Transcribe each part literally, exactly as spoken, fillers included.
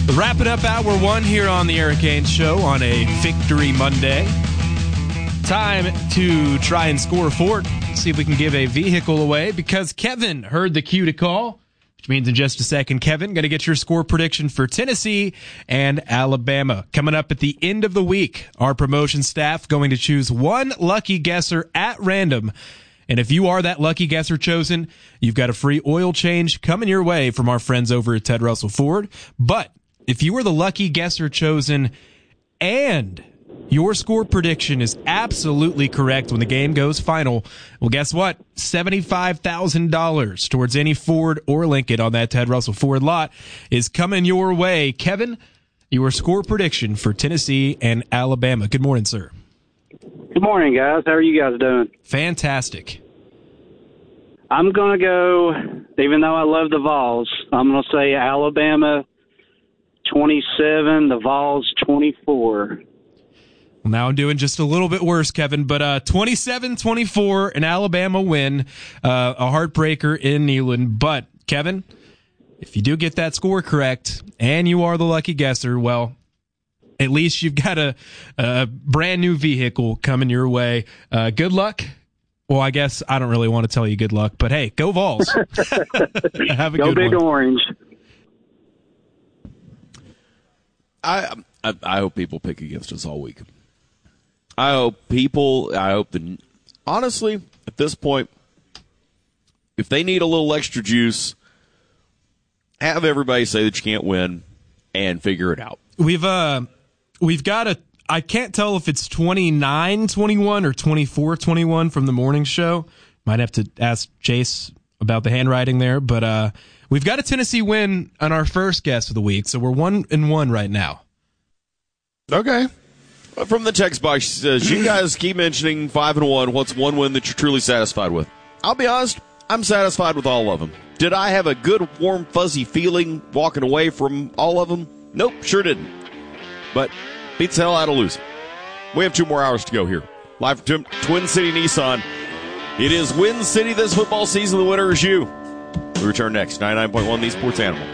Wrapping up hour one here on the Eric Haynes Show on a Victory Monday. Time to try and score Ford. See if we can give a vehicle away because Kevin heard the cue to call, which means in just a second, Kevin, going to get your score prediction for Tennessee and Alabama. Coming up at the end of the week, our promotion staff going to choose one lucky guesser at random. And if you are that lucky guesser chosen, you've got a free oil change coming your way from our friends over at Ted Russell Ford. But if you were the lucky guesser chosen and your score prediction is absolutely correct when the game goes final, well, guess what? seventy-five thousand dollars towards any Ford or Lincoln on that Ted Russell Ford lot is coming your way. Kevin, your score prediction for Tennessee and Alabama. Good morning, sir. Good morning, guys. How are you guys doing? Fantastic. I'm going to go, even though I love the Vols, I'm going to say Alabama twenty-seven, the Vols twenty-four. Well, now I'm doing just a little bit worse, Kevin, but uh, twenty-seven twenty-four, an Alabama win, uh, a heartbreaker in Neyland. But, Kevin, if you do get that score correct and you are the lucky guesser, well, at least you've got a, a brand new vehicle coming your way. Uh, good luck. Well, I guess I don't really want to tell you good luck, but hey, go Vols. Have a go good Big one. Orange. I, I I hope people pick against us all week. I hope people, I hope the, honestly, at this point, if they need a little extra juice, have everybody say that you can't win and figure it out. We've, uh, we've got a, I can't tell if it's twenty-nine twenty-one or twenty-four twenty-one from the morning show. Might have to ask Chase about the handwriting there, but, uh, we've got a Tennessee win on our first guess of the week, so we're one and one right now. Okay. From the text box says, you guys keep mentioning five and one. What's one win that you're truly satisfied with? I'll be honest, I'm satisfied with all of them. Did I have a good, warm, fuzzy feeling walking away from all of them? Nope, sure didn't. But beats the hell out of losing. We have two more hours to go here. Live from Twin City Nissan. It is Win City this football season. The winner is you. We return next. ninety-nine point one The Sports Animal.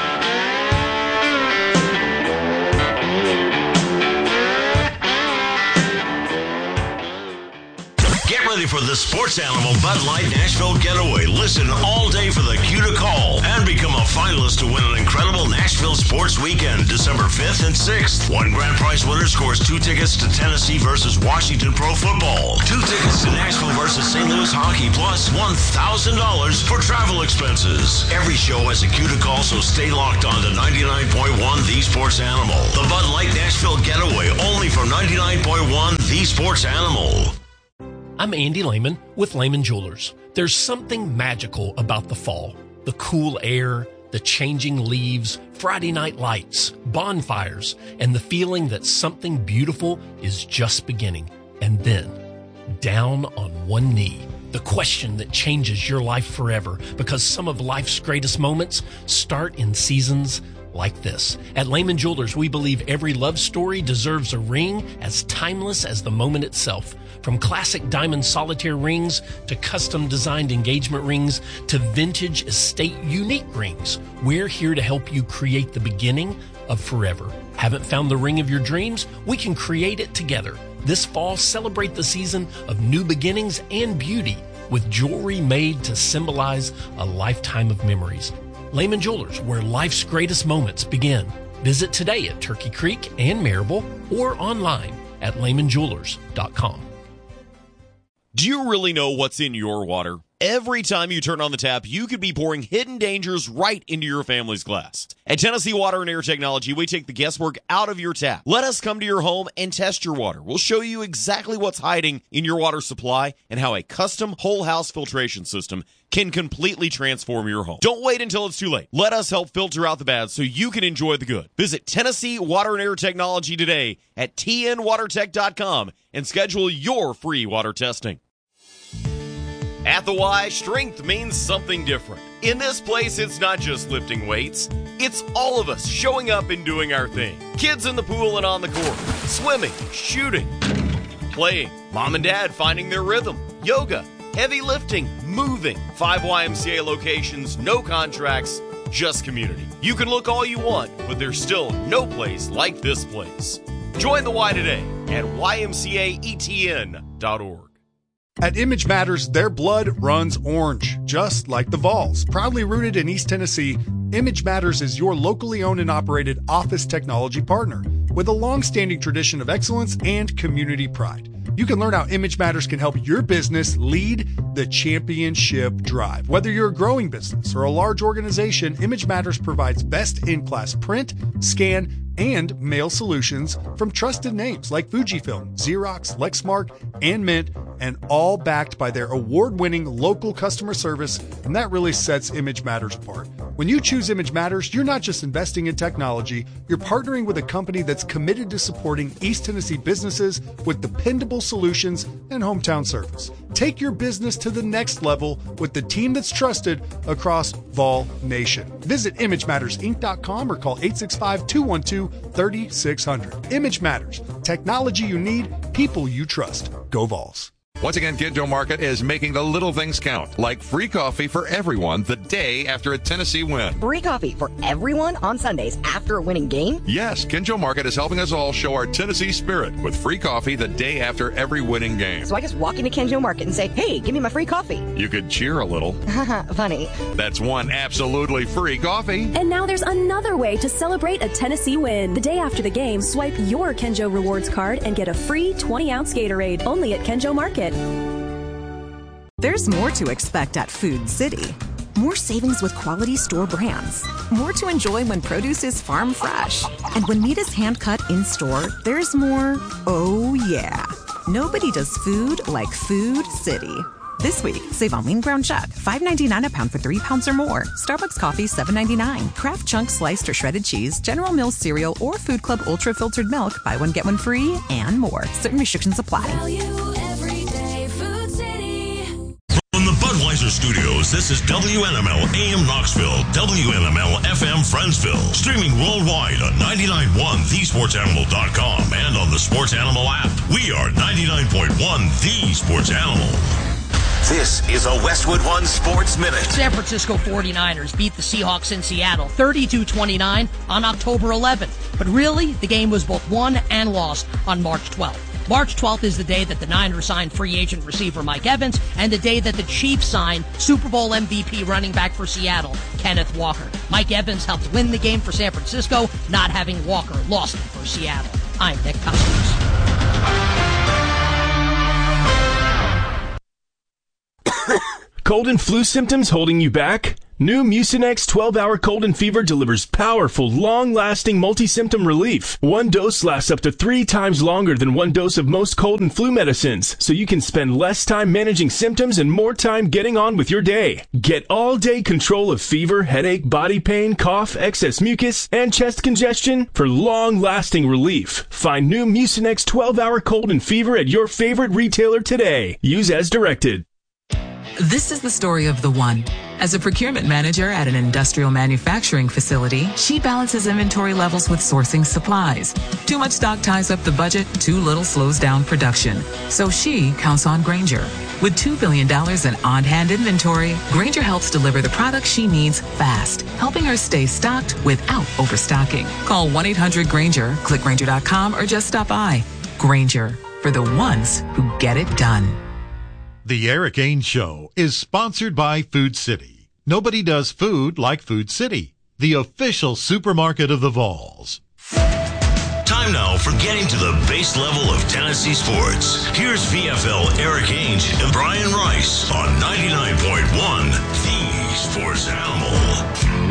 Ready for the Sports Animal Bud Light Nashville Getaway. Listen all day for the cue to call and become a finalist to win an incredible Nashville Sports Weekend, December fifth and sixth. One grand prize winner scores two tickets to Tennessee versus Washington Pro Football, two tickets to Nashville versus Saint Louis Hockey, plus one thousand dollars for travel expenses. Every show has a cue to call, so stay locked on to ninety-nine point one The Sports Animal. The Bud Light Nashville Getaway, only from ninety-nine point one The Sports Animal. I'm Andy Lehman with Lehman Jewelers. There's something magical about the fall. The cool air, the changing leaves, Friday night lights, bonfires, and the feeling that something beautiful is just beginning. And then, down on one knee, the question that changes your life forever, because some of life's greatest moments start in seasons like this. At Lehman Jewelers, we believe every love story deserves a ring as timeless as the moment itself. From classic diamond solitaire rings to custom designed engagement rings to vintage estate unique rings, we're here to help you create the beginning of forever. Haven't found the ring of your dreams? We can create it together. This fall, celebrate the season of new beginnings and beauty with jewelry made to symbolize a lifetime of memories. Lehman Jewelers, where life's greatest moments begin. Visit today at Turkey Creek and Marable or online at lehman jewelers dot com. Do you really know what's in your water? Every time you turn on the tap, you could be pouring hidden dangers right into your family's glass. At Tennessee Water and Air Technology, we take the guesswork out of your tap. Let us come to your home and test your water. We'll show you exactly what's hiding in your water supply and how a custom whole house filtration system can completely transform your home. Don't wait until it's too late. Let us help filter out the bad so you can enjoy the good. Visit Tennessee Water and Air Technology today at T N water tech dot com and schedule your free water testing. At the Y, strength means something different. In this place, it's not just lifting weights. It's all of us showing up and doing our thing. Kids in the pool and on the court, swimming, shooting, playing, mom and dad finding their rhythm, yoga, heavy lifting, moving. Five Y M C A locations, no contracts, just community. You can look all you want, but there's still no place like this place. Join the Y today at Y M C A E T N dot org. At Image Matters, their blood runs orange, just like the Vols. Proudly rooted in East Tennessee, Image Matters is your locally owned and operated office technology partner with a long-standing tradition of excellence and community pride. You can learn how Image Matters can help your business lead the championship drive. Whether you're a growing business or a large organization, Image Matters provides best-in-class print, scan, and mail solutions from trusted names like Fujifilm, Xerox, Lexmark, and Mint, and all backed by their award-winning local customer service, and that really sets Image Matters apart. When you choose Image Matters, you're not just investing in technology, you're partnering with a company that's committed to supporting East Tennessee businesses with dependable solutions and hometown service. Take your business to the next level with the team that's trusted across Vol Nation. Visit image matters inc dot com or call eight six five, two one two, three six zero zero. Image Matters. Technology you need, people you trust. Go Vols. Once again, Kenjo Market is making the little things count, like free coffee for everyone the day after a Tennessee win. Free coffee for everyone on Sundays after a winning game? Yes, Kenjo Market is helping us all show our Tennessee spirit with free coffee the day after every winning game. So I just walk into Kenjo Market and say, hey, give me my free coffee. You could cheer a little. Funny. That's one absolutely free coffee. And now there's another way to celebrate a Tennessee win. The day after the game, swipe your Kenjo Rewards card and get a free twenty-ounce Gatorade only at Kenjo Market. There's more to expect at Food City. More savings with quality store brands. More to enjoy when produce is farm fresh. And when meat is hand-cut in-store, there's more, oh yeah. Nobody does food like Food City. This week, save on lean ground chuck, five ninety-nine a pound for three pounds or more. Starbucks coffee, seven ninety-nine. Kraft Chunk sliced or shredded cheese, General Mills cereal, or Food Club Ultra Filtered Milk. Buy one, get one free, and more. Certain restrictions apply. Budweiser Studios, this is W N M L A M Knoxville, W N M L F M Friendsville, streaming worldwide on ninety-nine point one the sports animal dot com and on the Sports Animal app. We are ninety-nine point one The Sports Animal. This is a Westwood One Sports Minute. San Francisco forty-niners beat the Seahawks in Seattle thirty-two twenty-nine on October eleventh. But really, the game was both won and lost on March twelfth. March twelfth is the day that the Niners signed free agent receiver Mike Evans and the day that the Chiefs signed Super Bowl M V P running back for Seattle, Kenneth Walker. Mike Evans helped win the game for San Francisco, not having Walker lost it for Seattle. I'm Nick Costos. Cold and flu symptoms holding you back? New Mucinex twelve hour cold and fever delivers powerful, long-lasting multi-symptom relief. One dose lasts up to three times longer than one dose of most cold and flu medicines, so you can spend less time managing symptoms and more time getting on with your day. Get all-day control of fever, headache, body pain, cough, excess mucus, and chest congestion for long-lasting relief. Find new Mucinex twelve hour cold and fever at your favorite retailer today. Use as directed. This is the story of the one. As a procurement manager at an industrial manufacturing facility, she balances inventory levels with sourcing supplies. Too much stock ties up the budget, too little slows down production. So she counts on Grainger. With two billion dollars in on-hand inventory, Grainger helps deliver the products she needs fast, helping her stay stocked without overstocking. Call one eight hundred Grainger, click Grainger dot com, or just stop by. Grainger, for the ones who get it done. The Eric Ainge Show is sponsored by Food City. Nobody does food like Food City, the official supermarket of the Vols. Time now for getting to the base level of Tennessee sports. Here's V F L Eric Ainge and Brian Rice on ninety-nine point one The Sports Animal.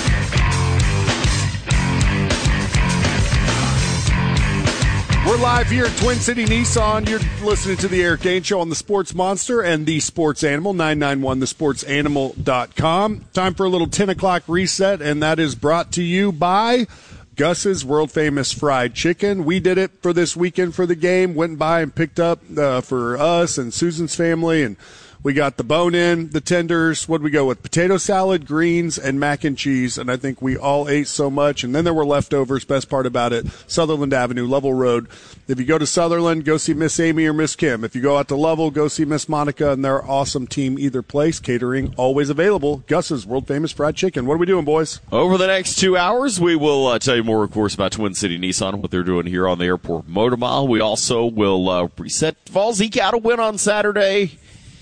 We're live here at Twin City Nissan. You're listening to the Eric Ainge Show on the Sports Monster and the Sports Animal, nine nine one the sports animal dot com. Time for a little ten o'clock reset, and that is brought to you by Gus's world-famous fried chicken. We did it for this weekend for the game, went by and picked up uh, for us and Susan's family, and We got the bone-in, the tenders. What did we go with? Potato salad, greens, and mac and cheese. And I think we all ate so much. And then there were leftovers. Best part about it, Sutherland Avenue, Lovell Road. If you go to Sutherland, go see Miss Amy or Miss Kim. If you go out to Lovell, go see Miss Monica and their awesome team either place. Catering always available. Gus's world-famous fried chicken. What are we doing, boys? Over the next two hours, we will uh, tell you more, of course, about Twin City Nissan, what they're doing here on the Airport Motor Mile. We also will uh, reset Falls Eke out a win on Saturday.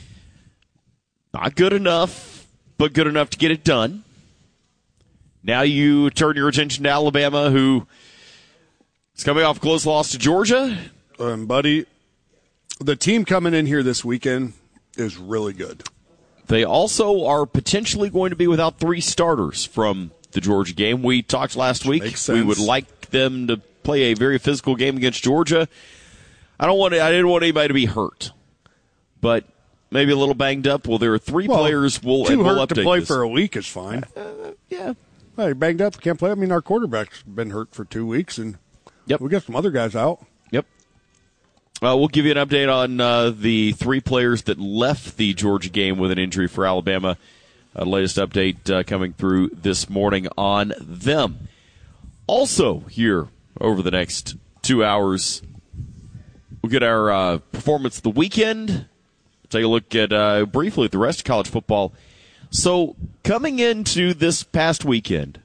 Not good enough, but good enough to get it done. Now you turn your attention to Alabama, who is coming off a close loss to Georgia. Um, buddy, the team coming in here this weekend is really good. They also are potentially going to be without three starters from the Georgia game. We talked last week. Makes sense. We would like them to play a very physical game against Georgia. I don't want. I didn't want anybody to be hurt, but maybe a little banged up. Well, there are three well, players. We'll, two and we'll hurt update to play this. for a week is fine. Uh, yeah. Well, you're banged up, can't play. I mean, our quarterback's been hurt for two weeks, and yep. we got some other guys out. Yep. Uh, we'll give you an update on uh, the three players that left the Georgia game with an injury for Alabama. Uh, latest update uh, coming through this morning on them. Also here over the next two hours, we'll get our uh, performance of the weekend. Take a look at uh, briefly at the rest of college football. So coming into this past weekend,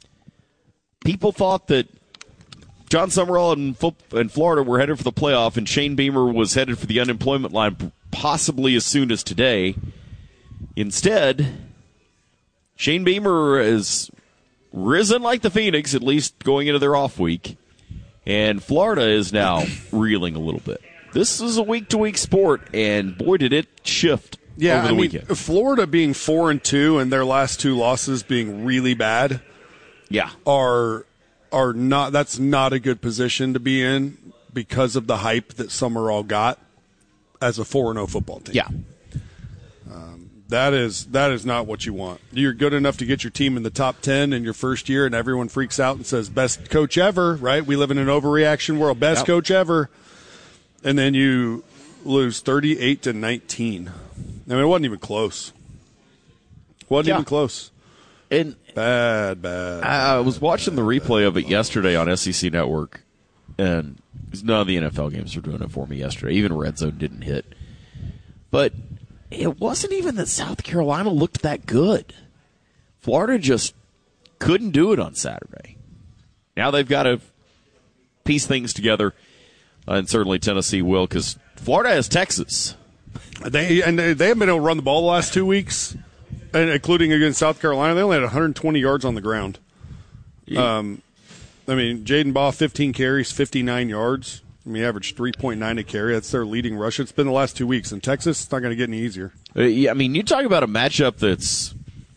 people thought that John Summerall and, and Florida were headed for the playoff, and Shane Beamer was headed for the unemployment line possibly as soon as today. Instead, Shane Beamer has risen like the Phoenix, at least going into their off week, and Florida is now reeling a little bit. This is a week-to-week sport, and boy, did it shift yeah, over the I mean, weekend. Florida being four and two and their last two losses being really bad, yeah, are are not. That's not a good position to be in because of the hype that Summerall got as a four and zero football team. Yeah, um, that is that is not what you want. You're good enough to get your team in the top ten in your first year, and everyone freaks out and says, "Best coach ever!" Right? We live in an overreaction world. Best yep. coach ever. And then you lose thirty-eight to nineteen. I mean, it wasn't even close. Wasn't yeah. even close. And bad, bad. I was watching the replay of it yesterday on S E C Network, and none of the N F L games were doing it for me yesterday. Even Red Zone didn't hit. But it wasn't even that South Carolina looked that good. Florida just couldn't do it on Saturday. Now they've got to piece things together. And certainly Tennessee will, because Florida has Texas. They and they haven't been able to run the ball the last two weeks, and including against South Carolina. They only had one hundred twenty yards on the ground. Yeah. Um, I mean, Jaden Baugh, fifteen carries, fifty-nine yards. I mean, he averaged three point nine a carry. That's their leading rush. It's been the last two weeks. In Texas, it's not going to get any easier. Uh, yeah, I mean, you talk about a matchup that's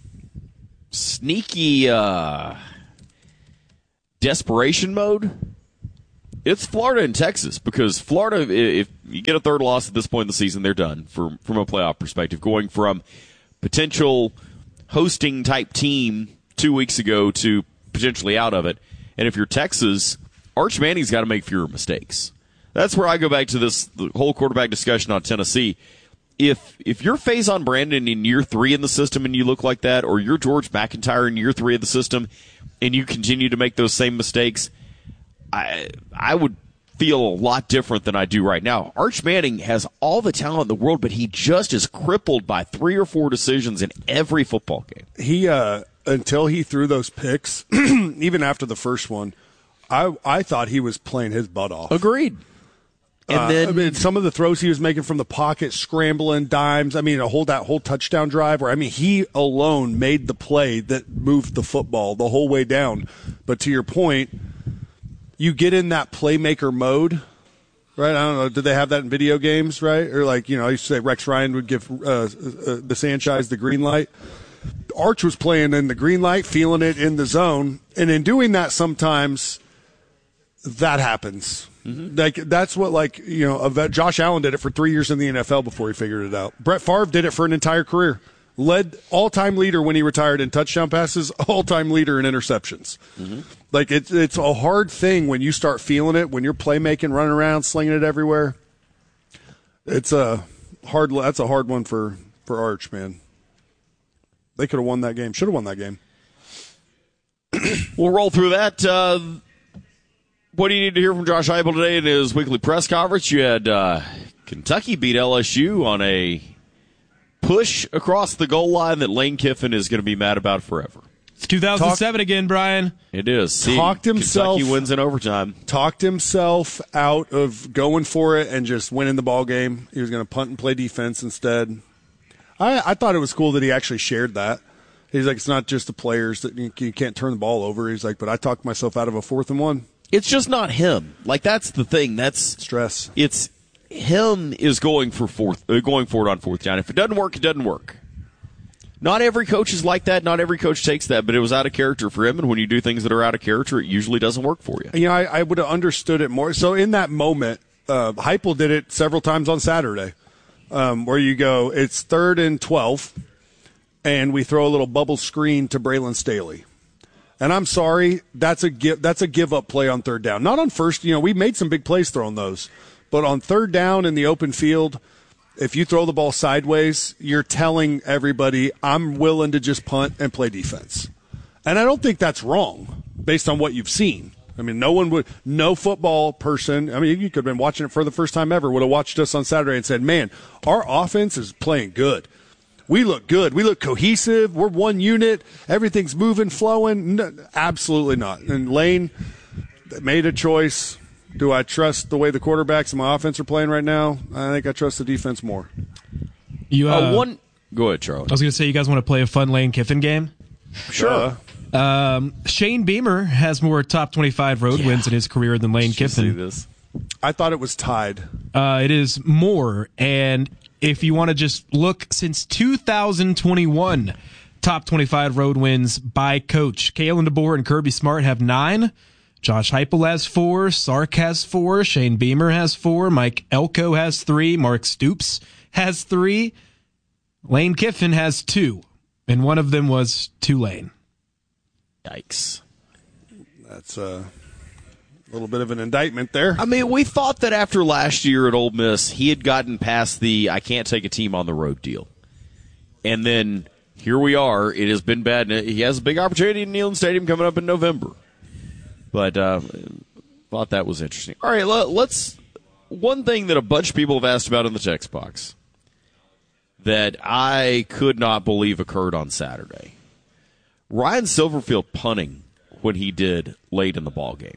sneaky uh, desperation mode. It's Florida and Texas, because Florida, if you get a third loss at this point in the season, they're done from, from a playoff perspective. Going from potential hosting type team two weeks ago to potentially out of it. And if you're Texas, Arch Manning's got to make fewer mistakes. That's where I go back to this the whole quarterback discussion on Tennessee. If if you're Faison Brandon in year three in the system and you look like that, or you're George McIntyre in year three of the system and you continue to make those same mistakes, I I would feel a lot different than I do right now. Arch Manning has all the talent in the world, but he just is crippled by three or four decisions in every football game. He uh, until he threw those picks, even after the first one, I I thought he was playing his butt off. Agreed. And uh, then I mean, some of the throws he was making from the pocket, scrambling dimes. I mean, a whole that whole touchdown drive where I mean, he alone made the play that moved the football the whole way down. But to your point, you get in that playmaker mode, right? I don't know. Did they have that in video games, right? Or like, you know, I used to say Rex Ryan would give uh, uh, the Sanchez the green light. Arch was playing in the green light, feeling it in the zone. And in doing that, sometimes that happens. Mm-hmm. Like that's what, like, you know, Josh Allen did it for three years in the N F L before he figured it out. Brett Favre did it for an entire career. Led all-time leader when he retired in touchdown passes, all-time leader in interceptions. Mm-hmm. Like, it's it's a hard thing when you start feeling it, when you're playmaking, running around, slinging it everywhere. It's a hard. That's a hard one for for Arch, man. They could have won that game. Should have won that game. We'll roll through that. Uh, what do you need to hear from Josh Heupel today in his weekly press conference? You had uh, Kentucky beat L S U on a push across the goal line that Lane Kiffin is going to be mad about forever. It's two thousand seven Talk, again, Brian. It is. See, talked himself. Kentucky wins in overtime. Talked himself out of going for it and just winning the ball game. He was going to punt and play defense instead. I, I thought it was cool that he actually shared that. He's like, it's not just the players that you, you can't turn the ball over. He's like, but I talked myself out of a fourth and one. It's just not him. Like, that's the thing. That's stress. It's him is going for fourth, uh, going for it on fourth down. If it doesn't work, it doesn't work. Not every coach is like that. Not every coach takes that, but it was out of character for him. And when you do things that are out of character, it usually doesn't work for you. You know, I, I would have understood it more. So in that moment, uh, Heupel did it several times on Saturday, um, where you go, it's third and twelve. And we throw a little bubble screen to Braylon Staley. And I'm sorry, that's a give, that's a give-up play on third down. Not on first, you know, we made some big plays throwing those. But on third down in the open field, if you throw the ball sideways, you're telling everybody, I'm willing to just punt and play defense. And I don't think that's wrong based on what you've seen. I mean, no one would, no football person, I mean, you could have been watching it for the first time ever, would have watched us on Saturday and said, man, our offense is playing good. We look good. We look cohesive. We're one unit. Everything's moving, flowing. No, absolutely not. And Lane made a choice. Do I trust the way the quarterbacks in my offense are playing right now? I think I trust the defense more. You uh, uh, one. Go ahead, Charlie. I was going to say, you guys want to play a fun Lane Kiffin game? Sure. Uh, um, Shane Beamer has more top twenty-five road yeah. wins in his career than Lane Did Kiffin. You see this? I thought it was tied. Uh, it is more, and if you want to just look since two thousand twenty-one, top twenty-five road wins by coach. Kalen DeBoer and Kirby Smart have nine. Josh Heupel has four. Sark has four. Shane Beamer has four. Mike Elko has three. Mark Stoops has three. Lane Kiffin has two, and one of them was Tulane. Yikes. That's a little bit of an indictment there. I mean, we thought that after last year at Ole Miss, he had gotten past the I can't take a team on the road deal. And then here we are. It has been bad. He has a big opportunity in Neyland Stadium coming up in November. But uh thought that was interesting. All right, let's – one thing that a bunch of people have asked about in the text box that I could not believe occurred on Saturday. Ryan Silverfield punting when he did late in the ballgame.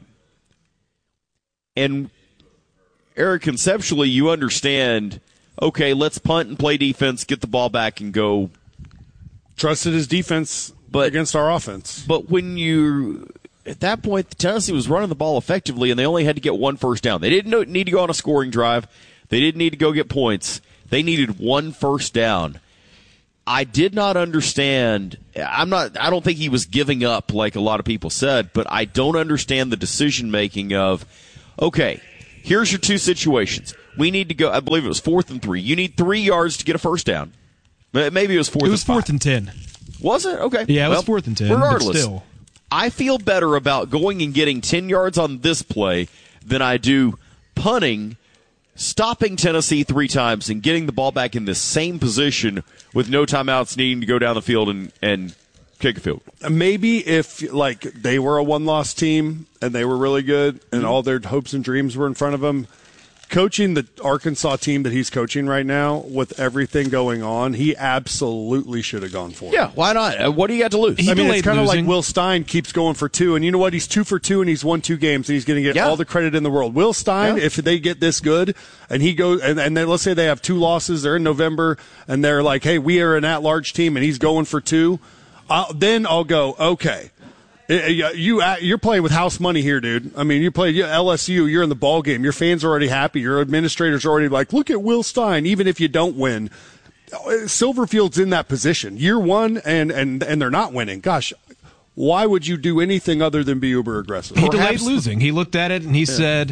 And, Eric, conceptually, you understand, okay, let's punt and play defense, get the ball back, and go. Trusted his defense but, against our offense. But when you, at that point, Tennessee was running the ball effectively, and they only had to get one first down. They didn't need to go on a scoring drive. They didn't need to go get points. They needed one first down. I did not understand. I'm not. I don't think he was giving up like a lot of people said, but I don't understand the decision-making of, okay, here's your two situations. We need to go, I believe it was fourth and three. You need three yards to get a first down. Maybe it was fourth and It was and fourth and ten. Was it? Okay. Yeah, it well, was fourth and ten, regardless, but still. I feel better about going and getting ten yards on this play than I do punting, stopping Tennessee three times, and getting the ball back in the same position with no timeouts, needing to go down the field and, and kick a field. Maybe if, like, they were a one-loss team and they were really good and mm-hmm. all their hopes and dreams were in front of them, coaching the Arkansas team that he's coaching right now with everything going on, he absolutely should have gone for it. Yeah, why not? What do you got to lose? He I mean, it's kind of like Will Stein keeps going for two, and you know what? He's two for two, and he's won two games, and he's going to get yeah. all the credit in the world. Will Stein, yeah. if they get this good, and he goes, and, and then let's say they have two losses, they're in November, and they're like, hey, we are an at-large team, and he's going for two, uh, then I'll go, okay. You, you're playing with house money here, dude. I mean, you play L S U, you're in the ball game. Your fans are already happy. Your administrators are already like, look at Will Stein, even if you don't win. Silverfield's in that position. Year one, and, and, and they're not winning. Gosh, why would you do anything other than be uber aggressive? He Perhaps, delayed losing. He looked at it and he yeah. said,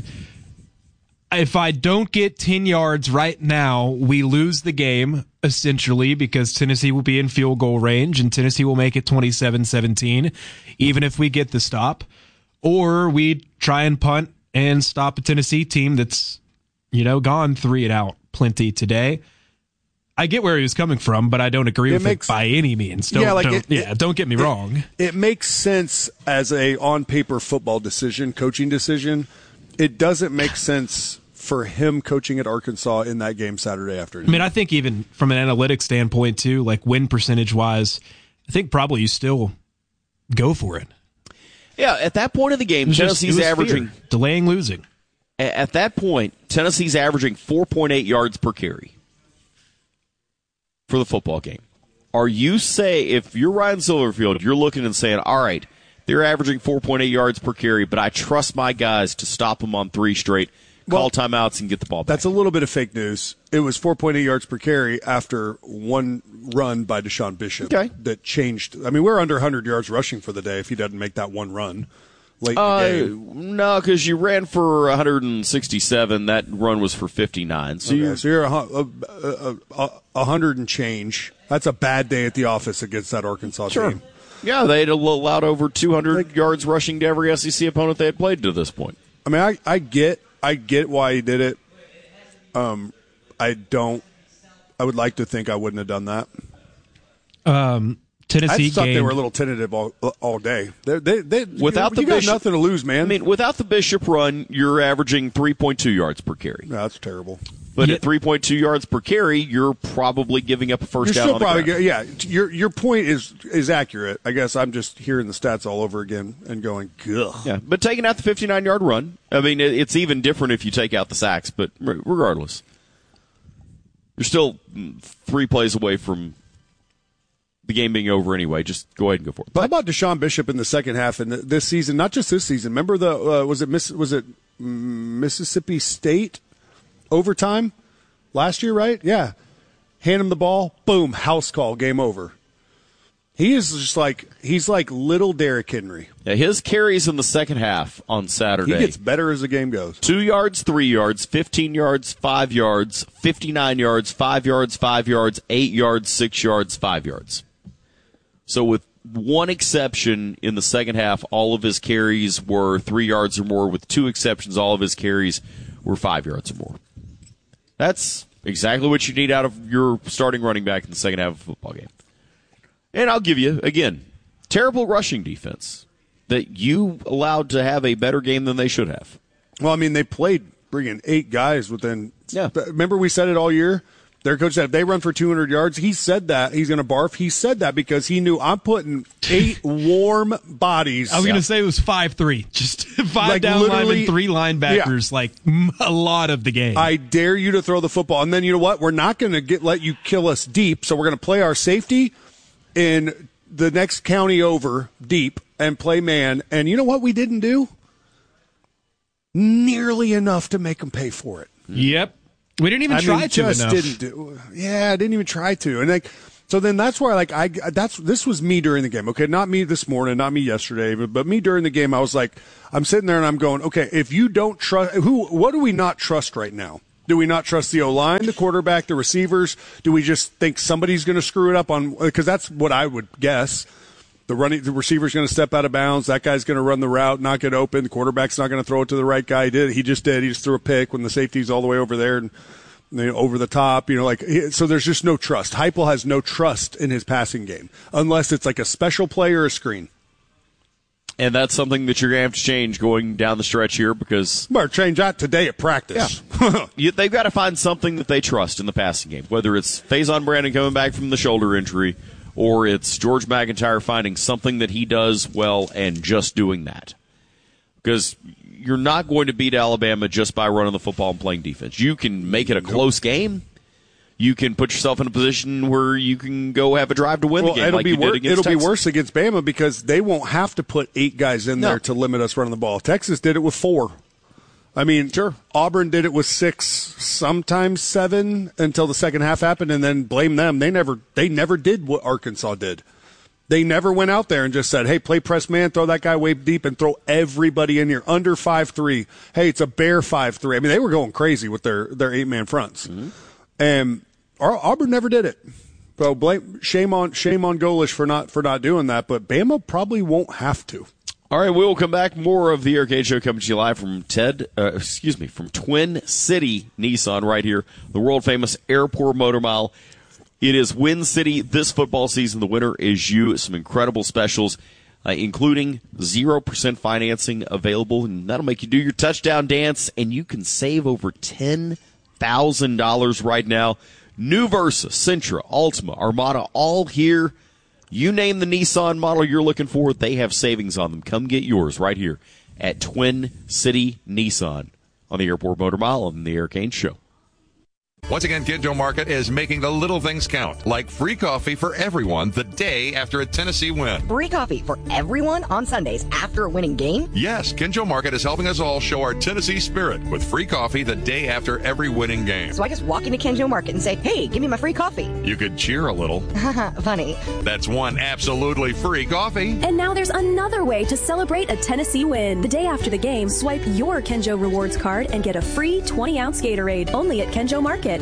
if I don't get ten yards right now, we lose the game, essentially, because Tennessee will be in field goal range and Tennessee will make it twenty-seven seventeen, even if we get the stop. Or we try and punt and stop a Tennessee team that's, you know, gone three and out plenty today. I get where he was coming from, but I don't agree It with makes- it by any means. Don't, Yeah, like don't, it- yeah, it- don't get me it- wrong. It makes sense as a on-paper football decision, coaching decision. It doesn't make sense for him coaching at Arkansas in that game Saturday afternoon. I mean, I think even from an analytics standpoint, too, like win percentage-wise, I think probably you still go for it. Yeah, at that point of the game, It was just- Tennessee's it was averaging fear. Delaying losing. A- At that point, Tennessee's averaging four point eight yards per carry for the football game. Are you say if you're Ryan Silverfield, you're looking and saying, all right, they're averaging four point eight yards per carry, but I trust my guys to stop them on three straight, call Well, timeouts, and get the ball back. That's a little bit of fake news. It was four point eight yards per carry after one run by Deshaun Bishop Okay. that changed. I mean, we're under one hundred yards rushing for the day if he doesn't make that one run late Uh, in the game. no, because you ran for one hundred sixty-seven. That run was for fifty-nine. So Okay, you're, so you're a, hu- a, a, a, a hundred and change. That's a bad day at the office against that Arkansas Sure. team. yeah, they'd allowed over two hundred yards rushing to every S E C opponent they had played to this point. I mean, I, I get I get why he did it. Um, I don't. I would like to think I wouldn't have done that. Um, Tennessee I just thought game. they were a little tentative all, all day. They, they, they, Without you, the you got Bishop- nothing to lose, man. I mean, without the Bishop run, you're averaging three point two yards per carry. no, that's terrible. But Yeah. at three point two yards per carry, you're probably giving up a You're first down still on the probably ground. get, yeah. Your your point is is accurate. I guess I'm just hearing the stats all over again and going, ugh. Yeah, but taking out the fifty-nine-yard run, I mean, it- it's even different if you take out the sacks, but re- regardless. You're still mm, three plays away from the game being over anyway. Just go ahead and go for it. How about Deshaun Bishop in the second half and this season? Not just this season. Remember the uh, was it Miss, was it Mississippi State overtime last year? Right? Yeah. Hand him the ball. Boom. House call. Game over. He is just like he's like little Derrick Henry. Yeah, his carries in the second half on Saturday. He gets better as the game goes. Two yards, three yards, fifteen yards, five yards, fifty-nine yards, five yards, five yards, eight yards, six yards, five yards. So with one exception in the second half, all of his carries were three yards or more. With two exceptions, all of his carries were five yards or more. That's exactly what you need out of your starting running back in the second half of a football game. And I'll give you, again, terrible rushing defense that you allowed to have a better game than they should have. Well, I mean, they played bringing eight guys within. Yeah. Remember we said it all year? Their coach said if they run for two hundred yards, he said that. He's going to barf. He said that because he knew I'm putting eight warm bodies. I was going to say it was five three. Just five Like down literally- linemen, three linebackers, like m- a lot of the game. I dare you to throw the football. And then you know what? We're not going to get let you kill us deep, so we're going to play our safety in the next county over deep and play man. And you know what we didn't do? Nearly enough to make them pay for it. Yep. We didn't even I try mean, to just enough. didn't do. Yeah, I didn't even try to. And like, so then that's why, like, I that's this was me during the game. Okay, not me this morning, not me yesterday, but, but me during the game. I was like, I'm sitting there and I'm going, okay, if you don't trust, who, what do we not trust right now? Do we not trust the O line, the quarterback, the receivers? Do we just think somebody's going to screw it up on? Because that's what I would guess. The running, the receiver's going to step out of bounds. That guy's going to run the route, not get open. The quarterback's not going to throw it to the right guy. He did. He just did. He just threw a pick when the safety's all the way over there and you know, over the top. You know, like so. There's just no trust. Heupel has no trust in his passing game unless it's like a special play or a screen. And that's something that you're going to have to change going down the stretch here because Better change that today at practice. Yeah. you, they've got to find something that they trust in the passing game, whether it's Faison Brandon coming back from the shoulder injury or it's George McIntyre finding something that he does well and just doing that. Because you're not going to beat Alabama just by running the football and playing defense. You can make it a close game. You can put yourself in a position where you can go have a drive to win Well, the game it'll like be you wor- did against it'll Texas. be worse against Bama because they won't have to put eight guys in No. there to limit us running the ball. Texas did it with four. I mean, sure. Auburn did it with six, sometimes seven, until the second half happened, and then blame them. They never, they never did what Arkansas did. They never went out there and just said, "Hey, play press man, throw that guy way deep, and throw everybody in here under five three. Hey, it's a bear five three." I mean, they were going crazy with their their eight man fronts, Mm-hmm. and Auburn never did it. So blame shame on shame on Golish for not for not doing that, but Bama probably won't have to. All right, we will come back. More of the Eric Gage Show coming to you live from Ted, uh, excuse me, from Twin City Nissan right here, the world famous Airport Motor Mile. It is Win City this football season. The winner is you. Some incredible specials, uh, including zero percent financing available, and that'll make you do your touchdown dance, and you can save over ten thousand dollars right now. New Versa, Sentra, Altima, Armada, all here. You name the Nissan model you're looking for, they have savings on them. Come get yours right here at Twin City Nissan on the Airport Motor Mile on the Eric Haynes Show. Once again, Kinjo Market is making the little things count, like free coffee for everyone the day after a Tennessee win. Free coffee for everyone on Sundays after a winning game? Yes, Kinjo Market is helping us all show our Tennessee spirit with free coffee the day after every winning game. So I just walk into Kinjo Market and say, hey, give me my free coffee. You could cheer a little. Funny. That's one absolutely free coffee. And now there's another way to celebrate a Tennessee win. The day after the game, swipe your Kenjo Rewards card and get a free twenty-ounce Gatorade only at Kenjo Market.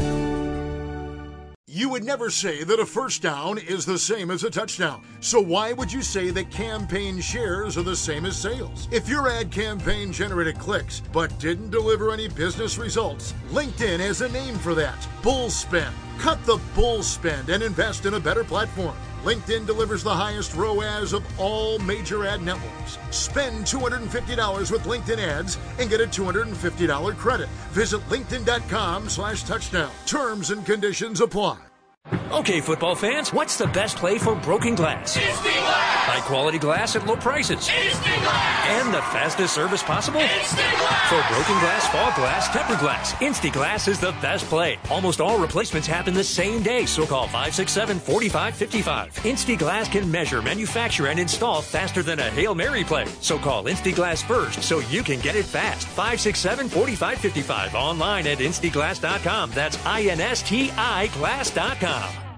You would never say that a first down is the same as a touchdown. So why would you say that campaign shares are the same as sales? If your ad campaign generated clicks but didn't deliver any business results, LinkedIn has a name for that. Bull spend. Cut the bull spend and invest in a better platform. LinkedIn delivers the highest R O A S of all major ad networks. Spend two hundred fifty dollars with LinkedIn ads and get a two hundred fifty dollars credit. Visit linkedin.com slash touchdown. Terms and conditions apply. Okay, football fans, what's the best play for broken glass? Instant Glass! High quality glass at low prices. Instant Glass! And the fastest service possible? Instant Glass! For broken glass, fall glass, tempered glass, Instant Glass is the best play. Almost all replacements happen the same day, so call five six seven, four five five five. Instant Glass can measure, manufacture, and install faster than a Hail Mary play. So call Instant Glass first so you can get it fast. five six seven, four five five five. Online at instant glass dot com. That's I N S T I glass dot com.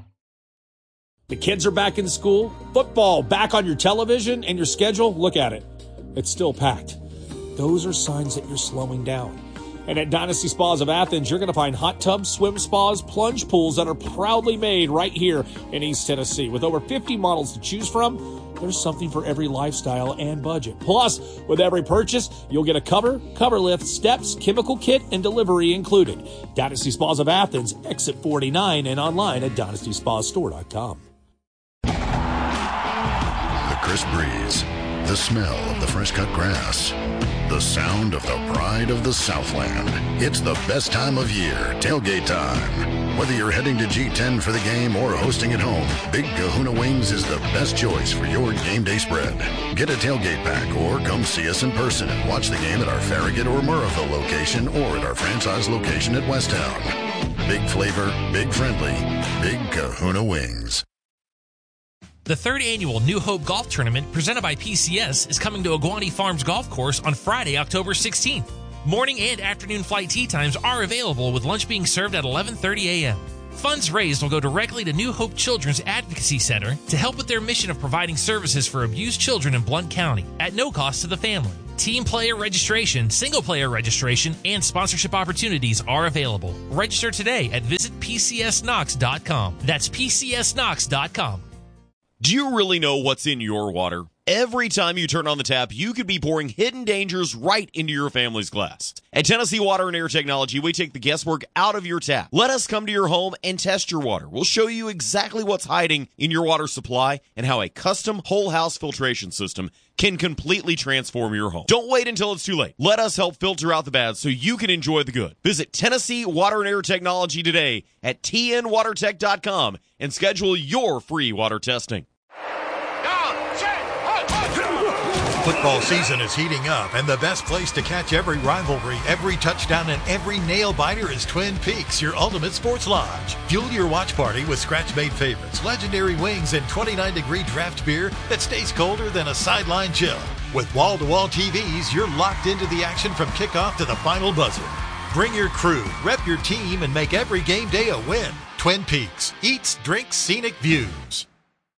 The kids are back in school, football back on your television and your schedule. Look at it. It's still packed. Those are signs that you're slowing down. And at Dynasty Spas of Athens, you're going to find hot tubs, swim spas, plunge pools that are proudly made right here in East Tennessee. With over fifty models to choose from, there's something for every lifestyle and budget. Plus, with every purchase, you'll get a cover, cover lift, steps, chemical kit, and delivery included. Dynasty Spas of Athens, exit forty-nine, and online at dynasty spas store dot com. The crisp breeze, the smell of the fresh-cut grass, the sound of the pride of the Southland. It's the best time of year, tailgate time. Whether you're heading to G ten for the game or hosting at home, Big Kahuna Wings is the best choice for your game day spread. Get a tailgate pack or come see us in person and watch the game at our Farragut or Murrahville location or at our franchise location at Westtown. Big flavor, big friendly, Big Kahuna Wings. The third annual New Hope Golf Tournament presented by P C S is coming to Aguani Farms Golf Course on Friday, October sixteenth. Morning and afternoon flight tee times are available with lunch being served at eleven thirty a.m. Funds raised will go directly to New Hope Children's Advocacy Center to help with their mission of providing services for abused children in Blount County at no cost to the family. Team player registration, single player registration, and sponsorship opportunities are available. Register today at visit p c s knox dot com. That's p c s knox dot com. Do you really know what's in your water? Every time you turn on the tap, you could be pouring hidden dangers right into your family's glass. At Tennessee Water and Air Technology, we take the guesswork out of your tap. Let us come to your home and test your water. We'll show you exactly what's hiding in your water supply and how a custom whole house filtration system can completely transform your home. Don't wait until it's too late. Let us help filter out the bad so you can enjoy the good. Visit Tennessee Water and Air Technology today at t n water tech dot com and schedule your free water testing. Football season is heating up, and the best place to catch every rivalry, every touchdown, and every nail-biter is Twin Peaks, your ultimate sports lodge. Fuel your watch party with scratch-made favorites, legendary wings, and twenty-nine degree draft beer that stays colder than a sideline chill. With wall-to-wall T Vs, you're locked into the action from kickoff to the final buzzer. Bring your crew, rep your team, and make every game day a win. Twin Peaks. Eats, drinks, scenic views.